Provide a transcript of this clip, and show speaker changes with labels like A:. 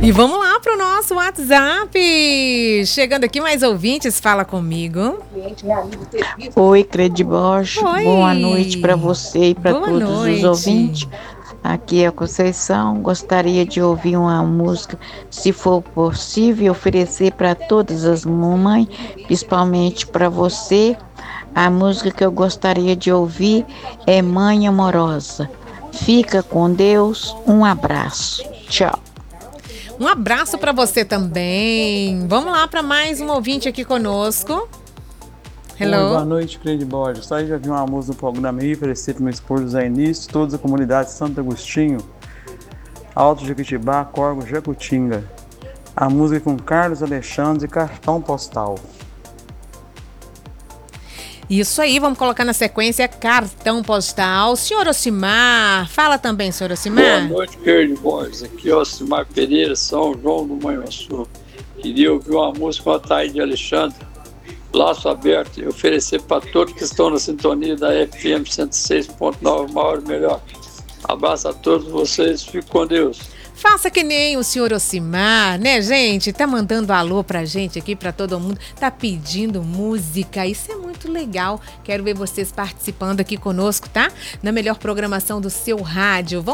A: E vamos lá para o nosso WhatsApp. Chegando aqui mais ouvintes, fala comigo.
B: Oi, Credibosh.
A: Oi.
B: Boa noite para você e para todos
A: noite.
B: os ouvintes. Aqui é a Conceição. Gostaria de ouvir uma música, se for possível, oferecer para todas as mamães, principalmente para você. A música que eu gostaria de ouvir é Mãe Amorosa. Fica com Deus. Um abraço. Tchau.
A: Um abraço para você também. Vamos lá para mais um ouvinte aqui conosco. Hello.
C: Oi, boa noite, Credibosh. Gostaria de ouvir uma música do programa e oferecer para meu esposo José Início, toda a comunidade de Santo Agostinho, Alto Jequitibá, Corgo, Jacutinga. A música com Carlos Alexandre, Cartão Postal.
A: Isso aí, vamos colocar na sequência Cartão Postal. Senhor Ocimar, fala também, senhor Ocimar.
D: Boa noite, Credibosh. Aqui é o Ocimar Pereira, São João do Manhuaçu. Queria ouvir uma música com a Taíde Alexandre, Laço Aberto, e oferecer para todos que estão na sintonia da FM 106.9, maior e melhor. Abraço a todos vocês, fique com Deus.
A: Faça que nem o senhor Ocimar, né, gente? Tá mandando alô pra gente aqui, pra todo mundo. Tá pedindo música. Isso é muito legal. Quero ver vocês participando aqui conosco, tá? Na melhor programação do seu rádio.